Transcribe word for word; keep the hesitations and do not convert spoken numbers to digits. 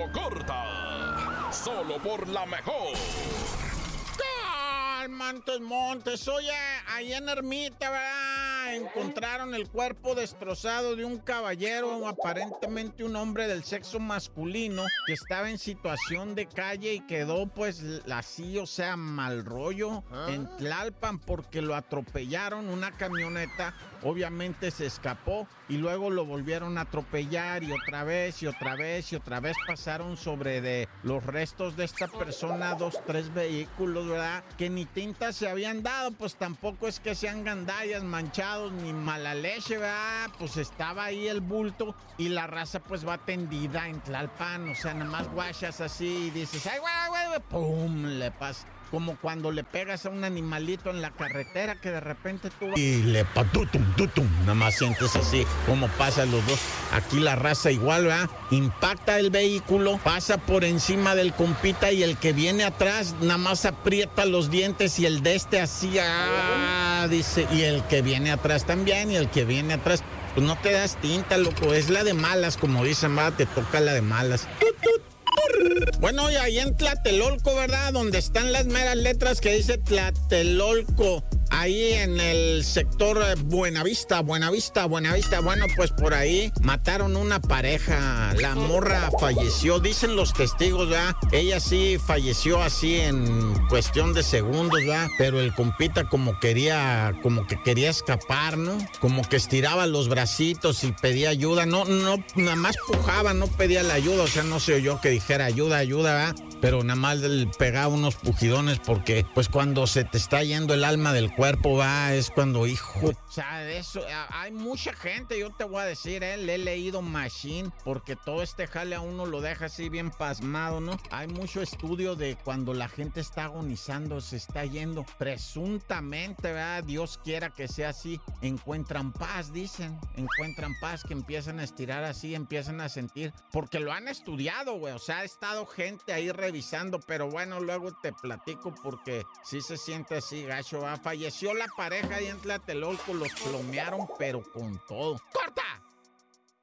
corta. Solo por la mejor. Montes, Montes, oye, ahí en Ermita, ¿verdad? Encontraron el cuerpo destrozado de un caballero, aparentemente un hombre del sexo masculino, que estaba en situación de calle y quedó pues así, o sea, mal rollo en Tlalpan porque lo atropellaron, una camioneta, obviamente se escapó y luego lo volvieron a atropellar y otra vez y otra vez y otra vez pasaron sobre de los restos de esta persona dos, tres vehículos, ¿verdad? Que ni tintas se habían dado, pues tampoco es que sean gandallas, manchados, ni mala leche, ¿verdad? Pues estaba ahí el bulto y la raza pues va tendida en Tlalpan, o sea, nada más guachas así y dices, ay, güey, güey, güey, pum, le pasa. Como cuando le pegas a un animalito en la carretera que de repente tú... Y le patutum, tutum, nada más sientes así, como pasan los dos. Aquí la raza igual, ¿verdad? Impacta el vehículo, pasa por encima del compita y el que viene atrás nada más aprieta los dientes y el de este así, ah, dice, y el que viene atrás también y el que viene atrás. Pues no te das tinta, loco, es la de malas, como dicen, va, te toca la de malas. Tut, tut. Bueno, y ahí en Tlatelolco, ¿verdad? Donde están las meras letras que dice Tlatelolco. Ahí en el sector Buenavista, Buenavista, Buenavista. Bueno, pues por ahí mataron una pareja. La morra falleció, dicen los testigos, ¿verdad? Ella sí falleció así en cuestión de segundos, ¿verdad? Pero el compita como quería, como que quería escapar, ¿no? Como que estiraba los bracitos y pedía ayuda. No, no, nada más pujaba, no pedía la ayuda. O sea, no se oyó que dijera ayuda, ayuda, ¿verdad? Pero nada más le pegaba unos pujidones porque, pues, cuando se te está yendo el alma del cuerpo, va, es cuando, hijo, o sea, de eso, hay mucha gente, yo te voy a decir, eh, le he leído machine, porque todo este jale a uno lo deja así bien pasmado, ¿no? Hay mucho estudio de cuando la gente está agonizando, se está yendo, presuntamente, ¿verdad? Dios quiera que sea así, encuentran paz, dicen, encuentran paz, que empiezan a estirar así, empiezan a sentir, porque lo han estudiado, güey, o sea, ha estado gente ahí revisando, pero bueno, luego te platico porque sí se siente así, gacho, va, falleció la pareja ahí en Tlatelolco, los plomearon, pero con todo. ¡Corta!